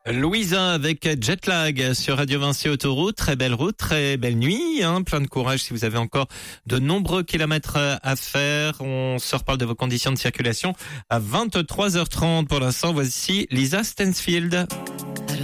Louisa avec Jetlag sur Radio Vinci Autoroute. Très belle route, très belle nuit. Plein de courage si vous avez encore de nombreux kilomètres à faire. On se reparle de vos conditions de circulation à 23h30. Pour l'instant, voici Lisa Stansfield.